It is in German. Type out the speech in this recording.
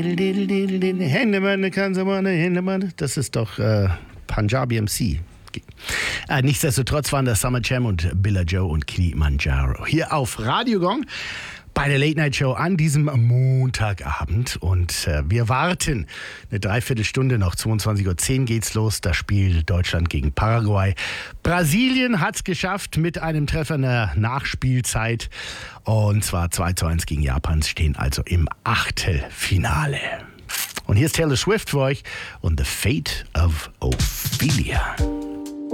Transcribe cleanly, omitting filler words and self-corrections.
Das ist doch Punjabi MC. Nichtsdestotrotz waren das Summer Jam und Billa Joe und Kilimanjaro. Hier auf Radio Gong bei der Late Night Show an diesem Montagabend. Und wir warten eine Dreiviertelstunde noch. 22:10 Uhr geht's los. Das Spiel Deutschland gegen Paraguay. Brasilien hat's geschafft mit einem Treffer in der Nachspielzeit. Und zwar 2:1 gegen Japan, stehen also im Achtelfinale. Und hier ist Taylor Swift für euch und The Fate of Ophelia.